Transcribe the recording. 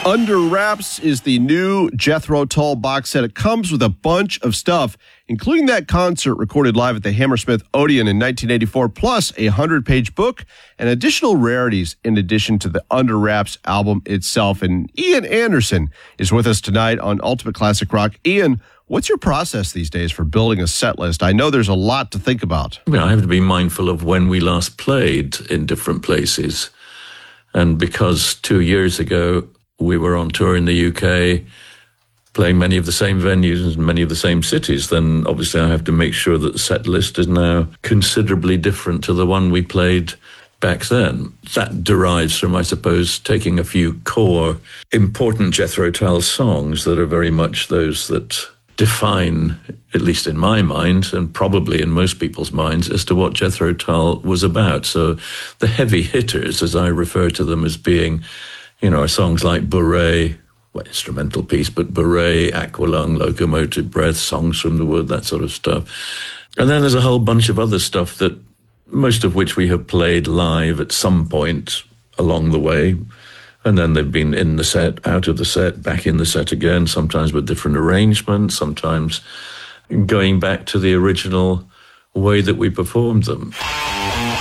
Under Wraps is the new Jethro Tull box set. It comes with a bunch of stuff, including that concert recorded live at the Hammersmith Odeon in 1984, plus a 100-page book and additional rarities in addition to the Under Wraps album itself. And Ian Anderson is with us tonight on Ultimate Classic Rock. Ian, what's your process these days for building a set list? I know there's a lot to think about. I have to be mindful of when we last played in different places. And because 2 years ago, we were on tour in the UK, playing many of the same venues and many of the same cities, then obviously I have to make sure that the set list is now considerably different to the one we played back then. That derives from, I suppose, taking a few core important Jethro Tull songs that are very much those that define, at least in my mind, and probably in most people's minds, as to what Jethro Tull was about. So the heavy hitters, as I refer to them as being, songs like Beret, instrumental piece, but Beret, Aqualung, Locomotive Breath, Songs from the Wood, that sort of stuff. And then there's a whole bunch of other stuff that most of which we have played live at some point along the way. And then they've been in the set, out of the set, back in the set again, sometimes with different arrangements, sometimes going back to the original way that we performed them.